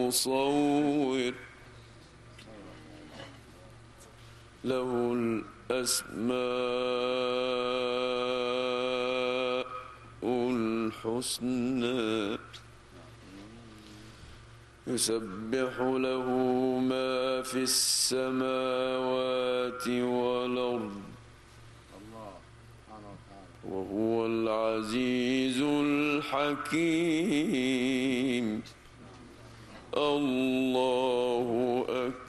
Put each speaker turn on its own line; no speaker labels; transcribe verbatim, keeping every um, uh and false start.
مصور له الأسماء الحسنى يسبح له ما في السماوات والأرض وهو العزيز الحكيم. الله أكبر.